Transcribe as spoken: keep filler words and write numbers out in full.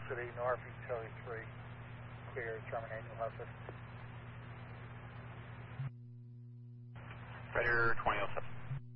City, North, Utility three, clear, terminate New Hartford. Predator twenty oh seven.